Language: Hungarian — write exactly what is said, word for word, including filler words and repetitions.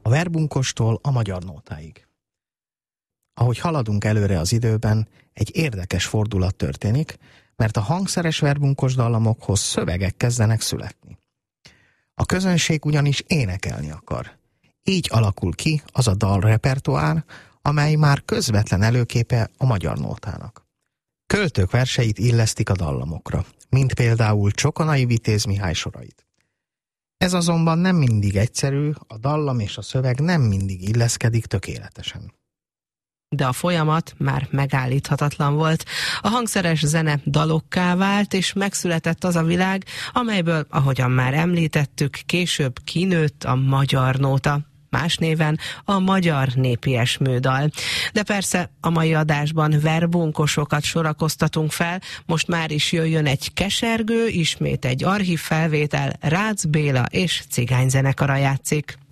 a verbunkostól a magyar nótáig. Ahogy haladunk előre az időben, egy érdekes fordulat történik, mert a hangszeres verbunkos dallamokhoz szövegek kezdenek születni. A közönség ugyanis énekelni akar. Így alakul ki az a dalrepertoár, amely már közvetlen előképe a magyar nótának. Költők verseit illesztik a dallamokra, mint például Csokonai Vitéz Mihály sorait. Ez azonban nem mindig egyszerű, a dallam és a szöveg nem mindig illeszkedik tökéletesen. De a folyamat már megállíthatatlan volt. A hangszeres zene dalokká vált, és megszületett az a világ, amelyből, ahogyan már említettük, később kinőtt a magyar nóta, más néven a magyar népi esmődal. De persze a mai adásban verbunkosokat sorakoztatunk fel, most már is jöjjön egy kesergő, ismét egy archív felvétel, Rácz Béla és cigányzenekara játszik.